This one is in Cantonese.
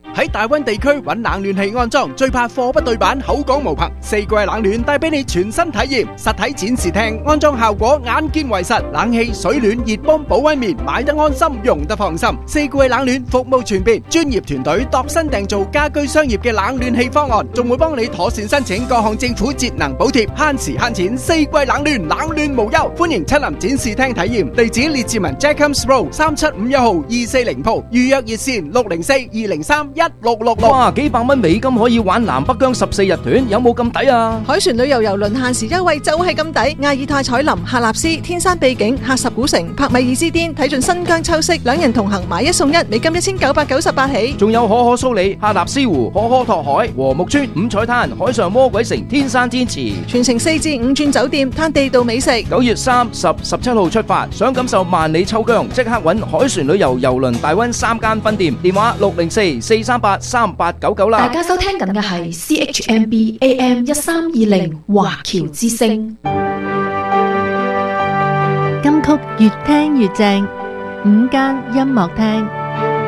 喺大溫地區揾冷暖氣安裝，最怕貨不對版，口講無憑。四季冷暖帶俾你全新體驗，實體展示廳安裝效果眼見為實，冷氣、水暖、熱泵、保溫棉，買得安心，用得放心。四季冷暖服務全面，專業團隊度身訂造家居商業嘅冷暖氣方案，仲會幫你妥善申請各項政府節能補貼，慳時慳錢。四季冷暖，冷暖無憂，歡迎親臨展示廳體驗。地址列治文 Jacobs Road 3751號240鋪，預約熱線604-203-1666。 哇，幾百蚊美金可以玩南北疆14日團，有冇咁抵啊？ 海船旅遊郵輪限時優惠就係咁抵，亞爾泰彩林、喀納斯、天山秘境、喀什古城、帕米爾之巔，睇盡新疆秋色，兩人同行買一送一，美金1998起。 仲有可可蘇里、喀納斯湖、可可托海、和木村、五彩灘、海上魔鬼城、天山天池， 全程4至5轉酒店，攤地道美食。 9月3、10、17號出發，想感受萬里秋疆，即刻搵海船旅遊郵輪大溫3間分店，電話604-438-3899啦。 大家收聽緊嘅係 CHMB AM 1320華僑之聲。 金曲越聽越正，午間音樂廳。